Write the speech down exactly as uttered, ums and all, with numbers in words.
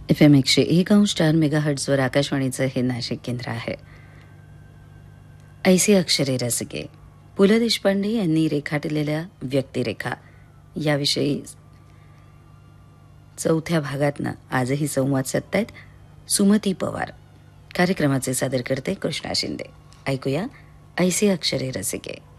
F M एकशे एक अंश चार मेगा हर्ट्झवर आकाशवाणीचं हे नाशिक केंद्र आहे. ऐसी अक्षरे रसगे, पु ल देशपांडे यांनी रेखाटलेल्या व्यक्तिरेखा याविषयी चौथ्या भागातनं आजही संवाद साधतायत सुमती पवार. कार्यक्रमाचे सादर करते कृष्णा शिंदे. ऐकूया ऐसी अक्षरे रसिके.